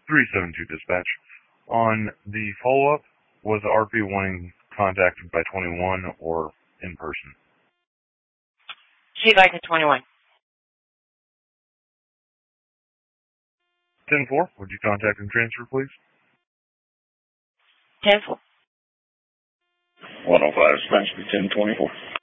372 dispatch. On the follow-up, was the RP wanting contacted by 21 or in person? She'd like a 21. 10-4, would you contact and transfer, please? 10-4. 105 dispatch to 1024.